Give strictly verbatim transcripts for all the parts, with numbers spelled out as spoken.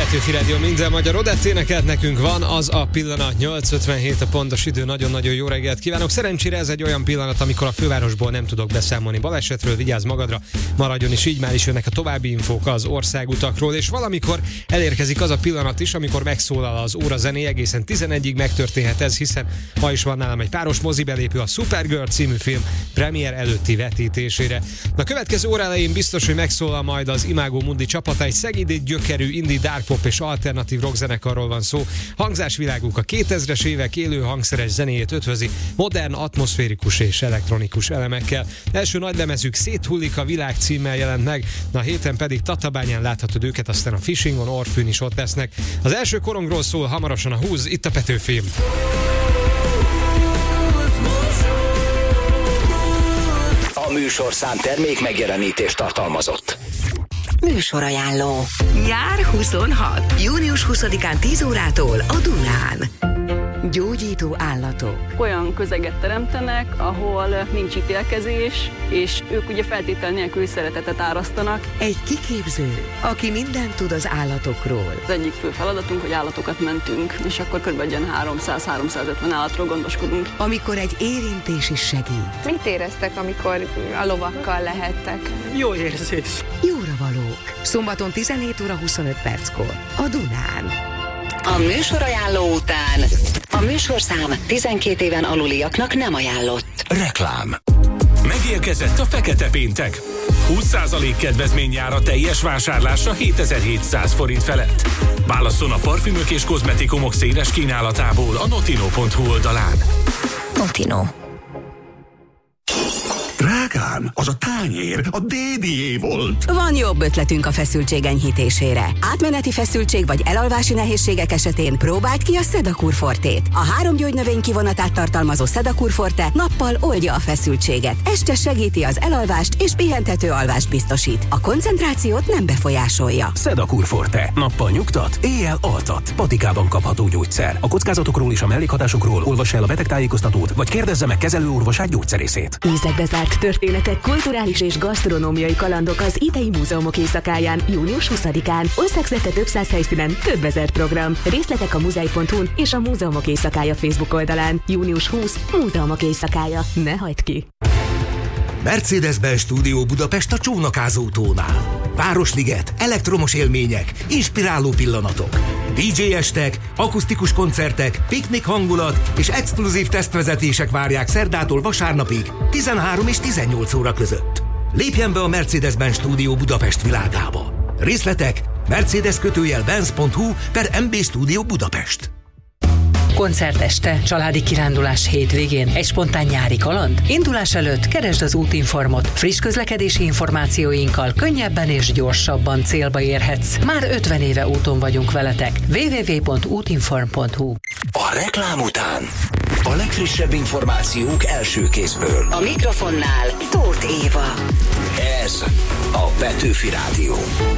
Petőfi Rádió, minden magyar. Odett énekelt nekünk, van az a pillanat, nyolc ötvenhét a pontos idő, nagyon-nagyon jó reggelt kívánok. Szerencsére ez egy olyan pillanat, amikor a fővárosból nem tudok beszámolni balesetről, vigyázz magadra, maradjon is így, már is jönnek a további infók az országutakról, és valamikor elérkezik az a pillanat is, amikor megszólal az óra zené, egészen tizenegyig megtörténhet ez, hiszen ma is van nálam egy páros mozibelépő a Supergirl című film premier előtti vetítésére. A következő óra elején biztos, hogy megszólal majd az Imago Mundi csapata, egy szegédi gyökerű indie dark pop és alternatív rock zenekarról van szó. Hangzásviláguk a kétezres évek élő hangszeres zenéjét ötvözi modern, atmoszférikus és elektronikus elemekkel. Első nagylemezük Széthullik a világ címmel jelent meg, a héten pedig Tatabányán láthatod őket, aztán a Fishingon, Orfűn is ott lesznek. Az első korongról szól hamarosan a húsz, itt a Petőfi. A műsorszám termék megjelenítést tartalmazott. Műsorajánló. Nyár huszonhat. június huszadikán tíz órától a Dunán. Gyógyító állatok. Olyan közeget teremtenek, ahol nincs ítélkezés, és ők ugye feltétel nélkül szeretetet árasztanak. Egy kiképző, aki mindent tud az állatokról. Az egyik fő feladatunk, hogy állatokat mentünk, és akkor kb. háromszáz-háromszázötven állatról gondoskodunk. Amikor egy érintés is segít. Mit éreztek, amikor a lovakkal lehettek? Jó érzés. Jóra valók. Szombaton tizenhét óra huszonöt perckor a Dunán. A műsorajánló után a műsorszám tizenkét éven aluliaknak nem ajánlott. Reklám. Megérkezett a fekete péntek. húsz százalék kedvezmény jár a teljes vásárlásra hétezer-hétszáz forint felett. Válasszon a parfümök és kozmetikumok széles kínálatából a notino pont hu oldalán. Notino. Drágám, az a tányér a dédié volt. Van jobb ötletünk a feszültség enyhítésére. Átmeneti feszültség vagy elalvási nehézségek esetén próbáld ki a Sedakur Fortét. A három gyógynövény kivonatát tartalmazó Sedakur Forte nappal oldja a feszültséget, este segíti az elalvást és pihentető alvást biztosít. A koncentrációt nem befolyásolja. Sedakur Forte. Nappal nyugtat, éjjel altat. Patikában kapható gyógyszer. A kockázatokról és a mellékhatásokról olvass el a betegtájékoztatót, vagy kérdezze meg kezelőorvosát, gyógyszerészét. Ízekbe zárt történetek, kulturális és gasztronómiai kalandok az Idei Múzeumok éjszakáján, június huszadikán. Országszerte több száz helyszínen, több ezer program. Részletek a muzej pont hu-n és a Múzeumok éjszakája Facebook oldalán. június huszadika. Múzeumok éjszakája. Ne hagyd ki! Mercedes-Benz Stúdió Budapest a Csónakázó-tónál. Városliget, elektromos élmények, inspiráló pillanatok. dé dzsé estek, akusztikus koncertek, piknik hangulat és exkluzív tesztvezetések várják szerdától vasárnapig tizenhárom és tizennyolc óra között. Lépjen be a Mercedes-Benz Stúdió Budapest világába. Részletek mercedes kötőjel benz pont hu per em bé Stúdió Budapest. Koncerteste, családi kirándulás hétvégén, egy spontán nyári kaland? Indulás előtt keresd az útinformot. Friss közlekedési információinkkal könnyebben és gyorsabban célba érhetsz. Már ötven éve úton vagyunk veletek. double-u double-u double-u pont útinform pont hu. A reklám után a legfrissebb információk első kézből. A mikrofonnál Tóth Éva. Ez a Petőfi Rádió.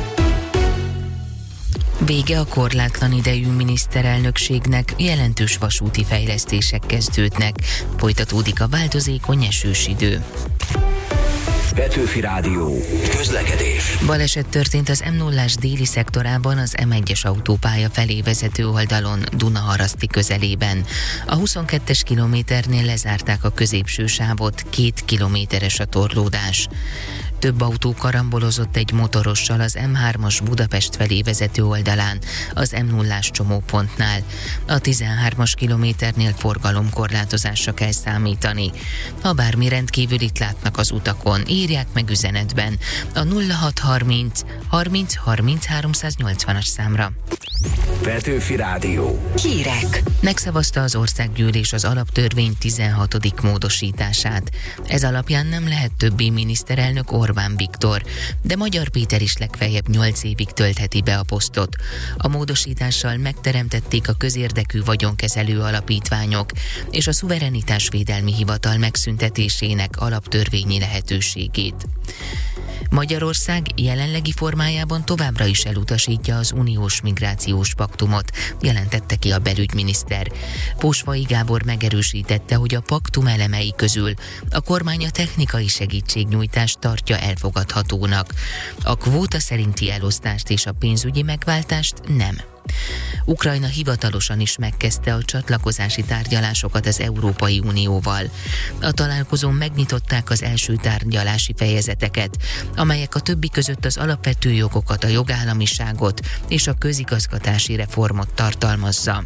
Vége a korlátlan idejű miniszterelnökségnek, jelentős vasúti fejlesztések kezdődnek, folytatódik a változékony esős idő. Petőfi Rádió. Közlekedés. Baleset történt az em nullás déli szektorában, az em egyes autópálya felé vezető oldalon, Dunaharaszti közelében. A huszonkettes kilométernél lezárták a középső sávot, két kilométeres a torlódás. Több autó karambolozott egy motorossal az em hármas Budapest felé vezető oldalán, az em nullás csomópontnál. A tizenhármas kilométernél forgalomkorlátozásra kell számítani. Ha bármi rendkívülit látnak az utakon, írják meg üzenetben a nulla hat harminc harminc harminc háromszáznyolcvanas számra. Petőfi Rádió. Hírek. Megszavazta az országgyűlés az alaptörvény tizenhatodik módosítását. Ez alapján nem lehet többé miniszterelnök Orbán Viktor, de Magyar Péter is legfeljebb nyolc évig töltheti be a posztot. A módosítással megteremtették a közérdekű vagyonkezelő alapítványok és a szuverenitásvédelmi hivatal megszüntetésének alaptörvényi lehetőségét. Magyarország jelenlegi formájában továbbra is elutasítja az uniós migrációs paktumot, jelentette ki a belügyminiszter. Pósfai Gábor megerősítette, hogy a paktum elemei közül a kormány a technikai segítségnyújtást tartja elfogadhatónak. A kvóta szerinti elosztást és a pénzügyi megváltást nem. Ukrajna hivatalosan is megkezdte a csatlakozási tárgyalásokat az Európai Unióval. A találkozón megnyitották az első tárgyalási fejezeteket, amelyek a többi között az alapvető jogokat, a jogállamiságot és a közigazgatási reformot tartalmazza.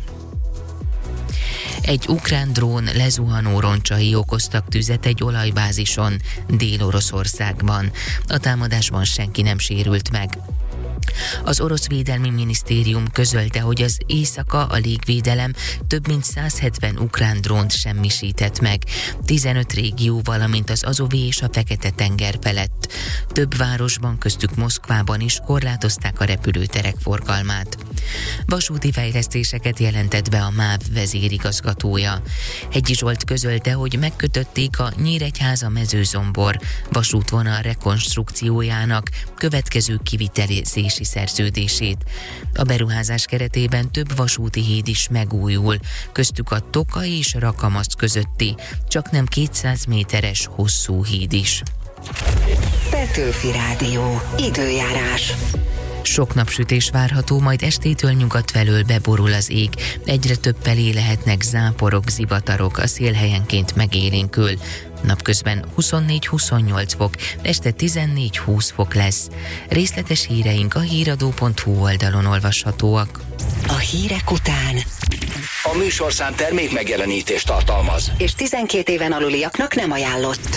Egy ukrán drón lezuhanó roncsai okoztak tüzet egy olajbázison Dél-Oroszországban. A támadásban senki nem sérült meg. Az orosz védelmi minisztérium közölte, hogy az éjszaka a légvédelem több mint száz hetven ukrán drónt semmisített meg, tizenöt régió, valamint az Azovi és a Fekete-tenger felett. Több városban, köztük Moszkvában is korlátozták a repülőterek forgalmát. Vasúti fejlesztéseket jelentett be a MÁV vezérigazgatója. Hegyi Zsolt közölte, hogy megkötötték a Nyíregyháza-Mezőzombor vasútvonal rekonstrukciójának következő kivitelezési szerződését. A beruházás keretében több vasúti híd is megújul, köztük a Toka és Rakamaszt közötti, csak nem kétszáz méteres hosszú híd is. Petőfi Rádió. Időjárás. Sok napsütés várható, majd estétől nyugat felől beborul az ég. Egyre több felé lehetnek záporok, zivatarok, a szél helyenként megélénkül. Napközben huszonnégy-huszonnyolc fok, este tizennégy-húsz fok lesz. Részletes híreink a híradó pont hu oldalon olvashatóak. A hírek után A műsorszám termék megjelenítést tartalmaz, és tizenkét éven aluliaknak nem ajánlott.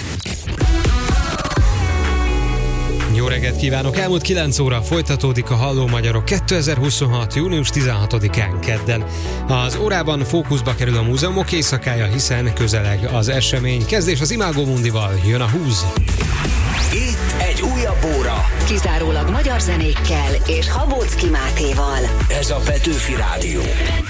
Jó reggelt kívánok! Elmúlt kilenc óra folytatódik a Halló Magyarok kétezer-huszonhat. június tizenhatodikán kedden. Az órában fókuszba kerül a múzeumok éjszakája, hiszen közeleg az esemény. Kezdés az Imágo Mundival, jön a húz. Itt egy újabb óra. Kizárólag magyar zenékkel és Habóczky Mátéval. Ez a Petőfi Rádió.